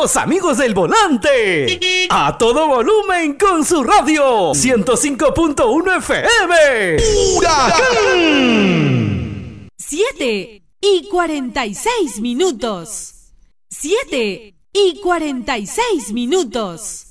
los amigos del volante. A todo volumen con su radio. 105.1 FM. ¡Huracán! 7:46. 7:46.